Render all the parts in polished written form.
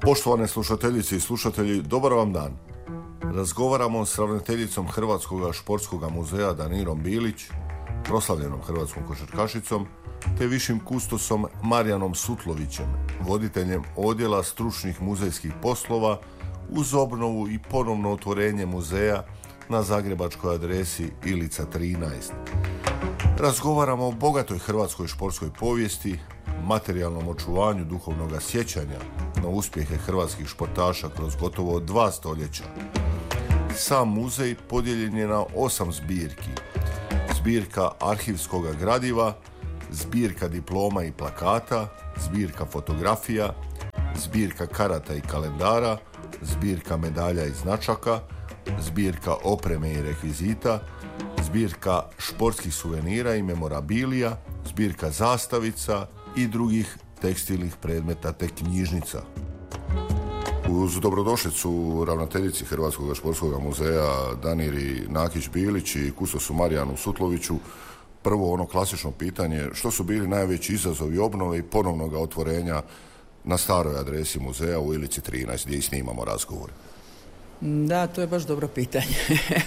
Poštovane slušateljice i slušatelji, dobar vam dan. Razgovaramo s ravnateljicom Hrvatskog športskog muzeja Danirom Bilić, proslavljenom hrvatskom košarkašicom, te višim kustosom Marijanom Sutlovićem, voditeljem odjela stručnih muzejskih poslova uz obnovu i ponovno otvorenje muzeja na zagrebačkoj adresi Ilica 13. Razgovaramo o bogatoj hrvatskoj športskoj povijesti, materijalnom očuvanju duhovnog sjećanja na uspjehe hrvatskih športaša kroz gotovo 2 stoljeća. Sam muzej podijeljen je na 8 zbirki. Zbirka arhivskog gradiva, zbirka diploma i plakata, zbirka fotografija, zbirka karata i kalendara, zbirka medalja i značaka, zbirka opreme i rekvizita, zbirka športskih suvenira i memorabilija, zbirka zastavica i drugih tekstilnih predmeta te knjižnica. Uz dobrodošlicu ravnateljici Hrvatskog športskog muzeja Daniri Nakić-Bilić i kustosu Marijanu Sutloviću, prvo ono klasično pitanje, što su bili najveći izazovi obnove i ponovnog otvorenja na staroj adresi muzeja u Ilici 13 gdje i snimamo razgovor? Da, to je baš dobro pitanje.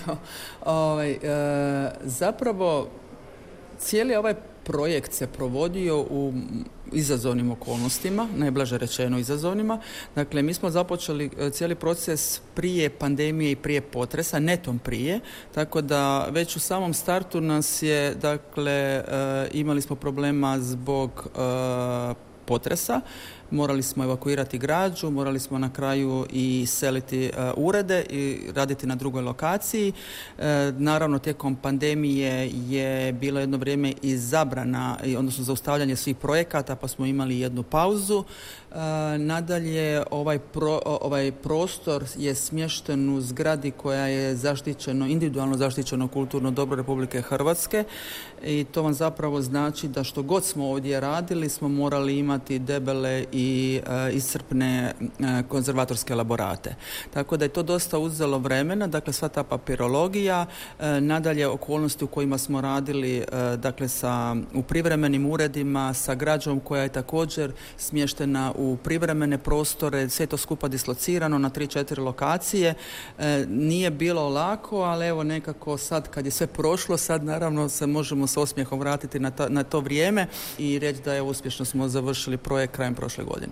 Zapravo, cijeli ovaj projekt se provodio u izazovnim okolnostima, najblaže rečeno izazovnima. Dakle, mi smo započeli cijeli proces prije pandemije i prije potresa, netom prije, tako da već u samom startu nas je, dakle, imali smo problema zbog potresa. Morali smo evakuirati građu, morali smo na kraju i seliti urede i raditi na drugoj lokaciji. Naravno, tijekom pandemije je bilo jedno vrijeme i zabrana, odnosno zaustavljanje svih projekata, pa smo imali jednu pauzu. Nadalje, ovaj prostor je smješten u zgradi koja je individualno zaštićeno kulturno dobro Republike Hrvatske i to vam zapravo znači da što god smo ovdje radili smo morali imati debele i iscrpne konzervatorske elaborate. Tako da je to dosta uzelo vremena, dakle sva ta papirologija, nadalje okolnosti u kojima smo radili, dakle u privremenim uredima sa građom koja je također smještena u privremene prostore, sve to skupa dislocirano na 3-4 lokacije. Nije bilo lako, ali evo nekako sad kad je sve prošlo, sad naravno se možemo s osmijehom vratiti na to vrijeme i reći da je uspješno smo završili projekt krajem prošle godine.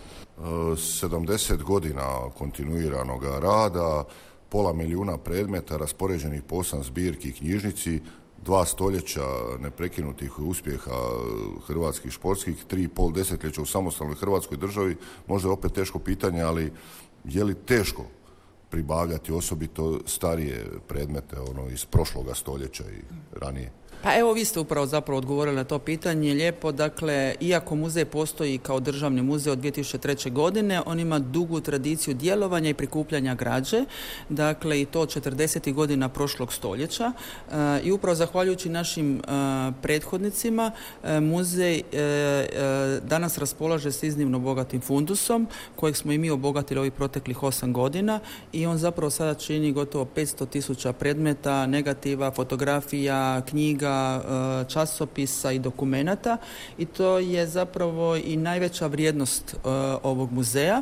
70 godina kontinuiranog rada, 500.000 predmeta raspoređenih po 8 zbirki i knjižnici, 2 stoljeća neprekinutih uspjeha hrvatskih športskih, 3,5 desetljeća u samostalnoj Hrvatskoj državi. Možda je opet teško pitanje, ali je li teško pribavljati osobito starije predmete iz prošloga stoljeća i ranije? Pa evo, vi ste upravo zapravo odgovorili na to pitanje. Lijepo, dakle, iako muzej postoji kao državni muzej od 2003. godine, on ima dugu tradiciju djelovanja i prikupljanja građe, dakle i to od 40. godina prošlog stoljeća. I upravo zahvaljujući našim prethodnicima, muzej danas raspolaže s iznimno bogatim fundusom, kojeg smo i mi obogatili ovih proteklih 8 godina i on zapravo sada čini gotovo 500.000 predmeta, negativa, fotografija, knjiga, časopisa i dokumenata i to je zapravo i najveća vrijednost ovog muzeja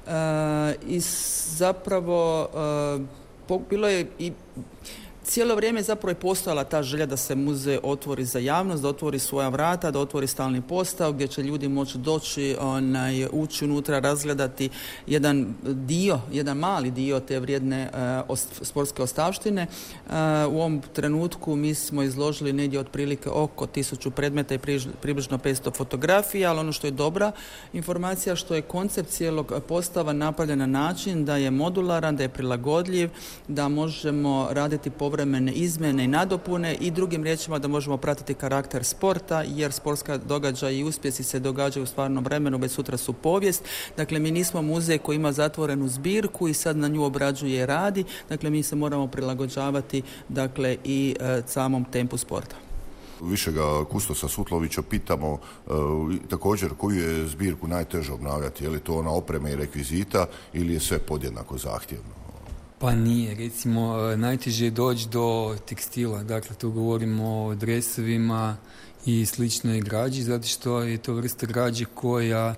i zapravo bilo je i cijelo vrijeme zapravo je postojala ta želja da se muzej otvori za javnost, da otvori svoja vrata, da otvori stalni postav gdje će ljudi moći doći, ući unutra, razgledati jedan mali dio te vrijedne sportske ostavštine. U ovom trenutku mi smo izložili negdje otprilike oko 1000 predmeta i približno 500 fotografija, ali ono što je dobra informacija, što je koncept cijelog postava napravljen na način da je modularan, da je prilagodljiv, da možemo raditi povremene izmjene i nadopune i drugim riječima da možemo pratiti karakter sporta, jer sportska događaja i uspjesi se događaju u stvarnom vremenu, već sutra su povijest. Dakle, mi nismo muzej koji ima zatvorenu zbirku i sad na nju obrađuje i radi. Dakle, mi se moramo prilagođavati, dakle, i samom tempu sporta. Višega kustosa Sutlovića pitamo također koju je zbirku najteže obnavljati, je li to ona opreme i rekvizita ili je sve podjednako zahtjevno? Pa nije, recimo najteže je doći do tekstila, dakle tu govorimo o dresovima i sličnoj građi, zato što je to vrsta građe koja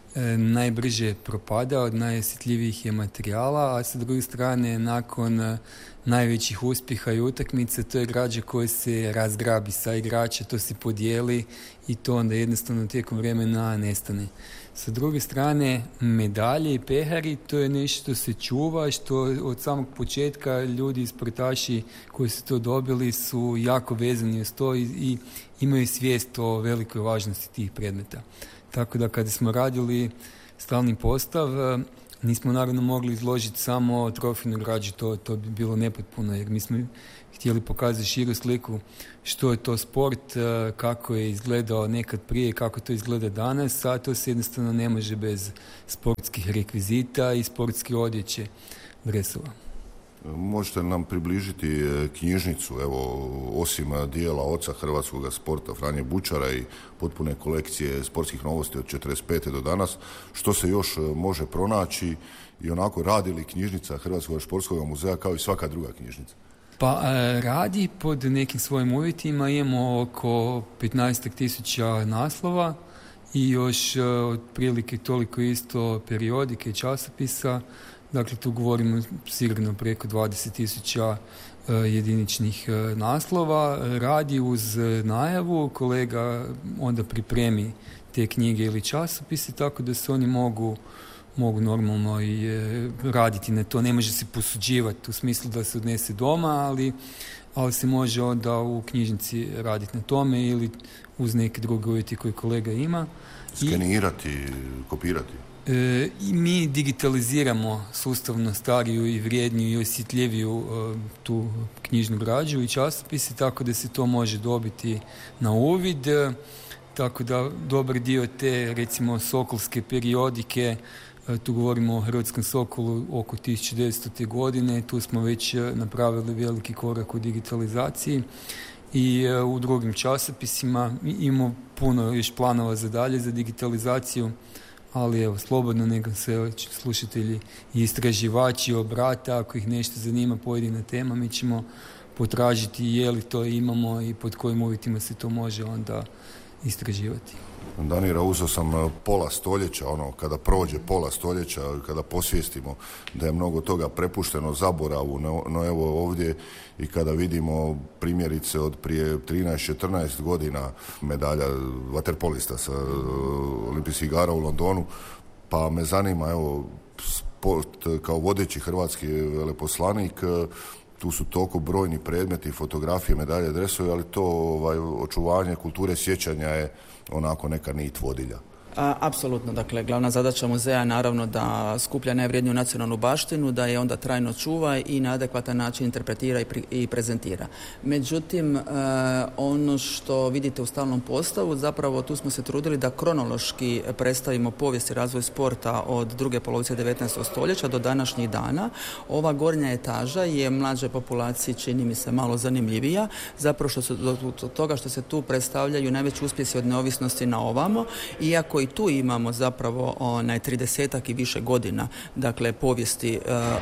najbrže propada, od najosjetljivijih je materijala, a sa druge strane nakon najvećih uspjeha i utakmice to je građa koja se razgrabi sa igrača, to se podijeli i to onda jednostavno tijekom vremena nestane. Sa druge strane, medalje i pehari, to je nešto što se čuva, što od samog početka ljudi, sportaši koji su to dobili su jako vezani uz to i imaju svijest o velikoj važnosti tih predmeta. Tako da kada smo radili stalni postav, nismo naravno mogli izložiti samo trofejnu građu, to bi bilo nepotpuno, jer mi smo htjeli pokazati širu sliku što je to sport, kako je izgledao nekad prije i kako to izgleda danas, a to se jednostavno ne može bez sportskih rekvizita i sportske odjeće dresova. Možete nam približiti knjižnicu, evo, osim dijela oca hrvatskog sporta Franje Bučara i potpune kolekcije sportskih novosti od 45. do danas, što se još može pronaći i onako radi li knjižnica Hrvatskog športskog muzeja kao i svaka druga knjižnica? Pa radi pod nekim svojim uvjetima, imamo oko 15.000 naslova i još otprilike toliko isto periodike i časopisa. Dakle, tu govorimo sigurno preko 20.000 jediničnih naslova. Radi uz najavu, kolega onda pripremi te knjige ili časopise, tako da se oni mogu normalno i raditi na to. Ne može se posuđivati u smislu da se odnese doma, ali se može onda u knjižnici raditi na tome ili uz neke druge uvjeti koje kolega ima. Skenirati, kopirati? I mi digitaliziramo sustavno stariju i vrijedniju i osjetljiviju tu knjižnu građu i časopise, tako da se to može dobiti na uvid. Tako da dobar dio te, recimo, sokolske periodike, tu govorimo o Hrvatskom Sokolu oko 1900. godine, tu smo već napravili veliki korak u digitalizaciji i u drugim časopisima imamo puno još planova za dalje za digitalizaciju, ali evo, slobodno neka se slušatelji i istraživači obrate, ako ih nešto zanima pojedina tema, mi ćemo potražiti je li to imamo i pod kojim uvjetima se to može onda istraživati. Danira, uzeo sam pola stoljeća, kada prođe pola stoljeća, kada posvijestimo da je mnogo toga prepušteno zaboravu, no evo ovdje i kada vidimo primjerice od prije 13-14 godina medalja vaterpolista sa olimpijskih igara u Londonu, pa me zanima, evo, sport kao vodeći hrvatski veleposlanik, tu su toliko brojni predmeti, fotografije, medalje, dresovi, ali to očuvanje kulture sjećanja je onako neka nit vodilja. Apsolutno, dakle, glavna zadaća muzeja je naravno da skuplja najvrijedniju nacionalnu baštinu, da je onda trajno čuva i na adekvatan način interpretira i prezentira. Međutim, ono što vidite u stalnom postavu, zapravo tu smo se trudili da kronološki predstavimo povijest i razvoj sporta od druge polovice 19. stoljeća do današnjih dana. Ova gornja etaža je mlađoj populaciji, čini mi se, malo zanimljivija, zapravo što se do toga što se tu predstavljaju najveći uspjesi od neovisnosti na ovamo, iako i tu imamo zapravo 30-ak i više godina, dakle, povijesti,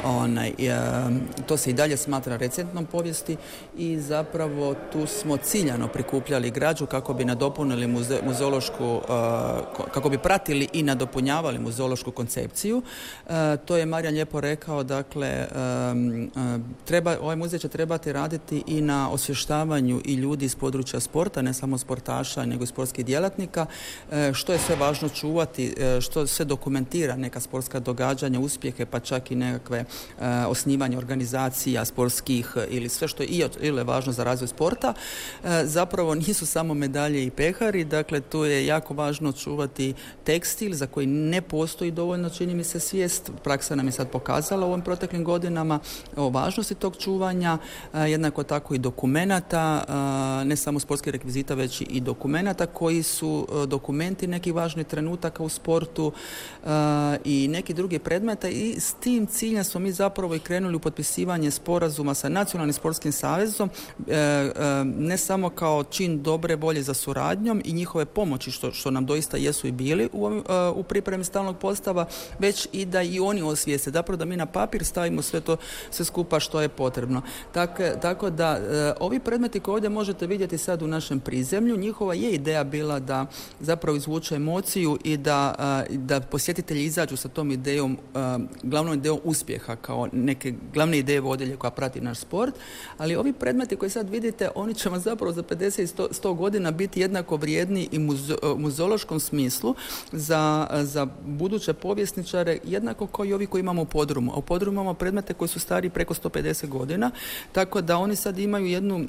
to se i dalje smatra recentnom povijesti i zapravo tu smo ciljano prikupljali građu kako bi nadopunili muzeološku, kako bi pratili i nadopunjavali muzeološku koncepciju. To je Marijan lijepo rekao, dakle, ovaj muzej će trebati raditi i na osvještavanju i ljudi iz područja sporta, ne samo sportaša, nego i sportskih djelatnika, što je sve važno čuvati, što se dokumentira neka sportska događanja, uspjehe, pa čak i nekakve osnivanje organizacija sportskih ili sve što je važno za razvoj sporta. Zapravo nisu samo medalje i pehari, dakle tu je jako važno čuvati tekstil za koji ne postoji dovoljno, čini mi se, svijest. Praksa nam je sad pokazala u ovim proteklim godinama o važnosti tog čuvanja, jednako tako i dokumenata, ne samo sportskih rekvizita, već i dokumenata koji su dokumenti nekih važnih trenutaka u sportu i neki drugi predmeta i s tim ciljem smo mi zapravo i krenuli u potpisivanje sporazuma sa Nacionalnim sportskim savezom, ne samo kao čin dobre volje za suradnjom i njihove pomoći, što nam doista jesu i bili u pripremi stalnog postava, već i da i oni osvijeste, zapravo da mi na papir stavimo sve skupa što je potrebno. Tako da ovi predmeti koje ovdje možete vidjeti sad u našem prizemlju, njihova je ideja bila da zapravo izvuče emociju promociju i da posjetitelji izađu sa tom idejom, glavnom idejom uspjeha kao neke glavne ideje vodilje koja prati naš sport, ali ovi predmeti koji sad vidite, oni će vam zapravo za 50 i 100 godina biti jednako vrijedni i u muzeološkom smislu za buduće povjesničare, jednako kao i ovi koji imamo u podrumu. A u podrumu imamo predmete koji su stari preko 150 godina, tako da oni sad imaju jednu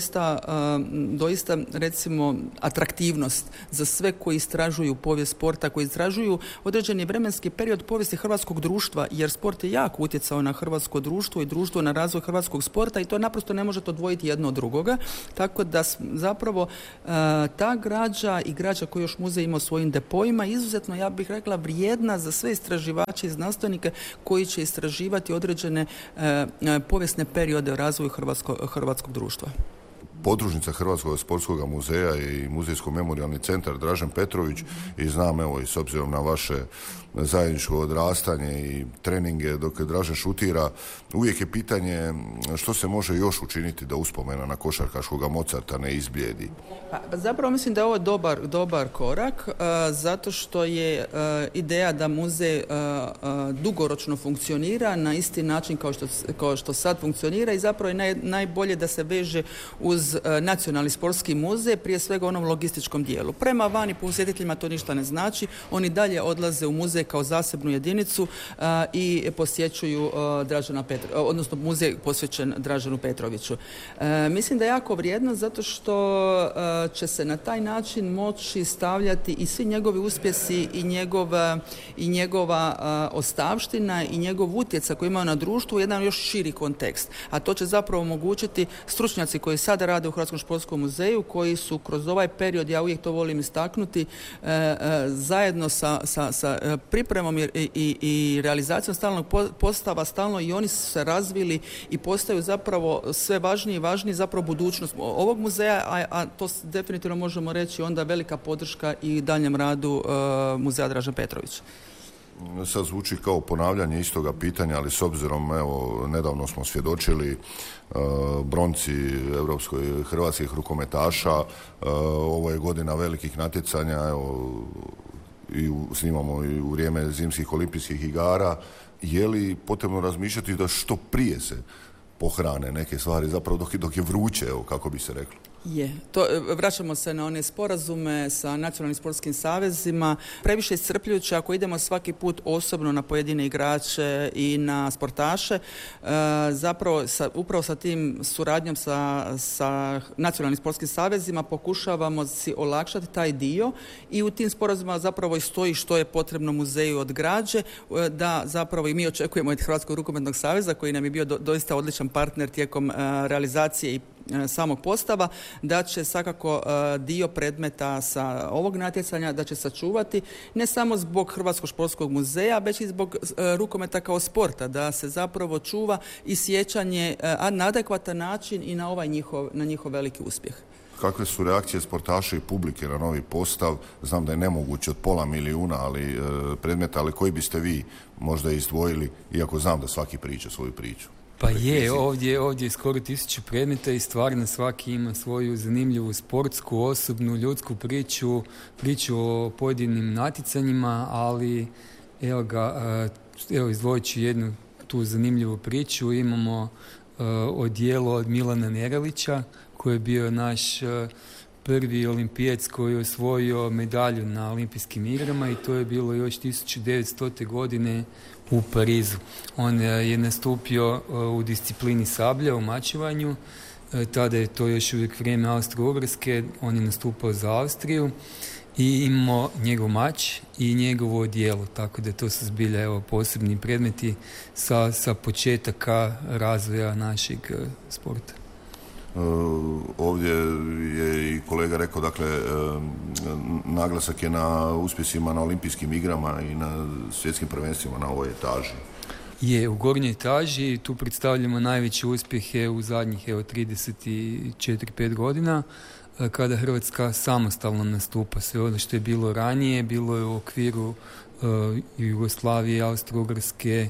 doista recimo atraktivnost za sve koji istražuju povijest sporta, koji istražuju određeni vremenski period povijesti hrvatskog društva, jer sport je jako utjecao na hrvatsko društvo i društvo na razvoj hrvatskog sporta i to naprosto ne možete odvojiti jedno od drugoga, tako da zapravo ta građa i građa koju još muzej ima u svojim depoima izuzetno, ja bih rekla, vrijedna za sve istraživače i znanstvenike koji će istraživati određene povijesne periode u razvoju hrvatskog društva. Podružnica Hrvatskog sportskog muzeja i Muzejsko-memorijalni centar Dražen Petrović i znam, evo, i s obzirom na vaše zajedničko odrastanje i treninge dok Dražen šutira, uvijek je pitanje što se može još učiniti da uspomena na košarkaškog Mozarta ne izblijedi. Pa zapravo mislim da je ovo dobar korak, zato što je ideja da muzej dugoročno funkcionira na isti način kao što sad funkcionira i zapravo je najbolje da se veže uz nacionalni sportski muzej, prije svega onom logističkom dijelu. Prema vani posjetiteljima to ništa ne znači, oni dalje odlaze u muzej kao zasebnu jedinicu i posjećuju odnosno muzej posvećen Draženu Petroviću. Mislim da je jako vrijedno zato što će se na taj način moći stavljati i svi njegovi uspjesi i njegova ostavština i njegov utjecaj koji imao na društvu u jedan još širi kontekst. A to će zapravo omogućiti stručnjaci koji sada rade u Hrvatskom športskom muzeju, koji su kroz ovaj period, ja uvijek to volim istaknuti, zajedno sa pripremom i realizacijom stalnog postava, stalno i oni su se razvili i postaju zapravo sve važniji i važniji zapravo budućnost ovog muzeja, a to definitivno možemo reći onda velika podrška i daljem radu muzeja Dražen Petrović. Sad zvuči kao ponavljanje istoga pitanja, ali s obzirom, evo, nedavno smo svjedočili bronci hrvatskih rukometaša, ovo je godina velikih natjecanja, evo, snimamo i u vrijeme zimskih olimpijskih igara. Je li potrebno razmišljati da što prije se pohrane neke stvari, zapravo dok je vruće, evo, kako bi se reklo? Je. Vraćamo se na one sporazume sa nacionalnim sportskim savezima. Previše iscrpljujuće ako idemo svaki put osobno na pojedine igrače i na sportaše. Zapravo upravo sa tim suradnjom sa nacionalnim sportskim savezima pokušavamo si olakšati taj dio i u tim sporazumima zapravo i stoji što je potrebno muzeju od građe, da zapravo i mi očekujemo od Hrvatskog rukometnog saveza, koji nam je bio doista odličan partner tijekom realizacije i samog postava, da će svakako dio predmeta sa ovog natjecanja da će sačuvati ne samo zbog Hrvatskog športskog muzeja, već i zbog rukometa kao sporta, da se zapravo čuva i sjećanje na adekvatan način i na njihov veliki uspjeh. Kakve su reakcije sportaša i publike na novi postav? Znam da je nemoguće od 500.000 predmeta, ali koji biste vi možda izdvojili, iako znam da svaki priča svoju priču? Pa je, ovdje je skoro 1000 predmeta i stvarno svaki ima svoju zanimljivu sportsku, osobnu, ljudsku priču o pojedinim natjecanjima, ali evo izdvojit ću jednu tu zanimljivu priču. Imamo odijelo od Milana Neralića, koji je bio naš prvi olimpijac koji je osvojio medalju na olimpijskim igrama i to je bilo još 1900. godine u Parizu. On je nastupio u disciplini sablja u mačevanju, tada je to još uvijek vrijeme Austro-Ugarske, on je nastupao za Austriju i imamo njegov mač i njegovo odijelo, tako da to su zbilja posebni predmeti sa početaka razvoja našeg sporta. Ovdje je i kolega rekao, dakle, naglasak je na uspjesima na olimpijskim igrama i na svjetskim prvenstvima na ovoj etaži. Je, u gornjoj etaži tu predstavljamo najveće uspjehe u zadnjih 34-5 godina, kada Hrvatska samostalno nastupa. Sve ono što je bilo ranije, bilo je u okviru Jugoslavije, Austro-Ugarske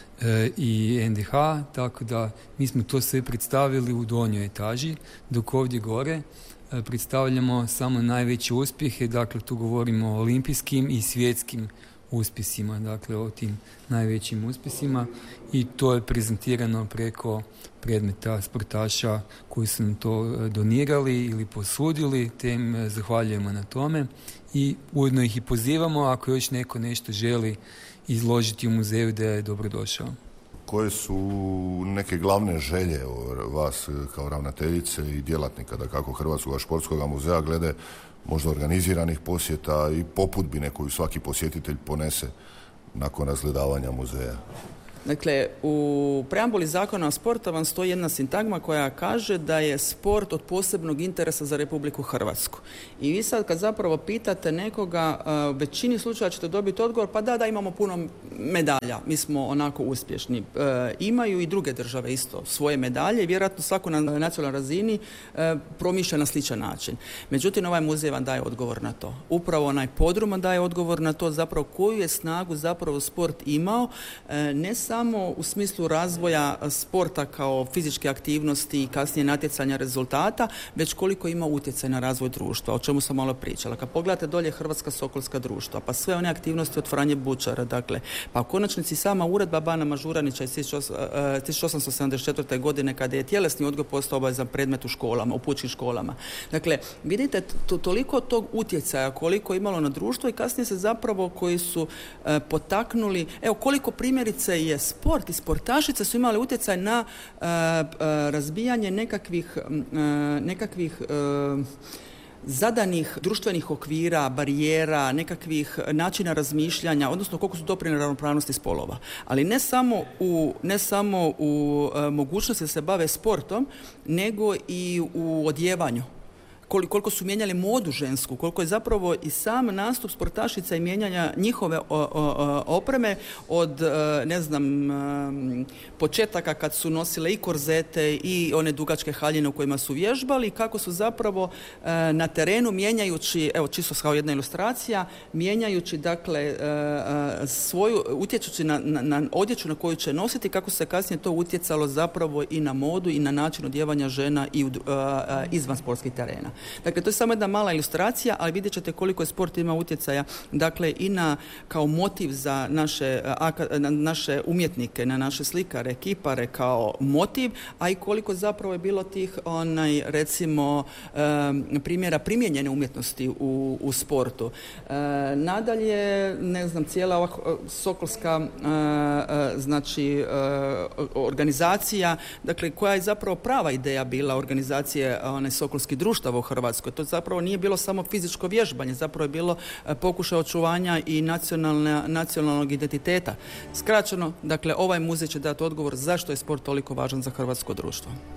i NDH, tako da mi smo to sve predstavili u donjoj etaži, dok ovdje gore predstavljamo samo najveće uspjehe, dakle tu govorimo o olimpijskim i svjetskim uspjesima, dakle o tim najvećim uspjesima i to je prezentirano preko predmeta sportaša koji su nam to donirali ili posudili, te im zahvaljujemo na tome i ujedno ih i pozivamo ako još neko nešto želi izložiti u muzeju da je dobrodošao. Koje su neke glavne želje vas kao ravnateljice i djelatnika dakako Hrvatskog športskog muzeja glede možda organiziranih posjeta i popudbine koju svaki posjetitelj ponese nakon razgledavanja muzeja? Dakle, u preambuli Zakona o sportu vam stoji jedna sintagma koja kaže da je sport od posebnog interesa za Republiku Hrvatsku. I vi sad kad zapravo pitate nekoga, u većini slučaja ćete dobiti odgovor, pa da, imamo puno medalja, mi smo onako uspješni. Imaju i druge države isto svoje medalje i vjerojatno svako na nacionalnoj razini promišlja na sličan način. Međutim, ovaj muzej vam daje odgovor na to. Upravo onaj podrum vam daje odgovor na to zapravo koju je snagu zapravo sport imao, ne samo u smislu razvoja sporta kao fizičke aktivnosti i kasnije natjecanja rezultata, već koliko ima utjecaj na razvoj društva, o čemu sam malo pričala. Kad pogledate dolje Hrvatska sokolska društva, pa sve one aktivnosti od Franje Bučara, dakle, pa u konačnici sama uredba Bana Mažuranića iz 1874. godine kada je tjelesni odgoj postao obavezan predmet u školama, u pučkim školama. Dakle, vidite toliko tog utjecaja koliko je imalo na društvo i kasnije se zapravo koji su potaknuli, evo koliko primjerice je sport i sportašice su imali utjecaj na razbijanje nekakvih zadanih društvenih okvira, barijera, nekakvih načina razmišljanja, odnosno koliko su doprinijeli ravnopravnosti spolova. Ali ne samo u mogućnosti da se bave sportom, nego i u odjevanju. Koliko su mijenjali modu žensku, koliko je zapravo i sam nastup sportašica i mijenjanja njihove opreme od, početaka kad su nosile i korzete i one dugačke haljine u kojima su vježbali, kako su zapravo na terenu mijenjajući, evo čisto kao jedna ilustracija, mijenjajući dakle utječući na odjeću na koju će nositi, kako se kasnije to utjecalo zapravo i na modu i na način odjevanja žena i izvan sportskih terena. Dakle, to je samo jedna mala ilustracija, ali vidjet ćete koliko je sport ima utjecaja, dakle, i kao motiv za naše umjetnike, na naše slikare, kipare kao motiv, a i koliko zapravo je bilo tih, primjera primijenjene umjetnosti u sportu. Nadalje, cijela ova sokolska, organizacija, dakle, koja je zapravo prava ideja bila organizacije sokolskih društava u Hrvatskoj. To zapravo nije bilo samo fizičko vježbanje, zapravo je bilo pokušaj očuvanja i nacionalnog identiteta. Skraćeno, dakle, ovaj muzej će dati odgovor zašto je sport toliko važan za hrvatsko društvo.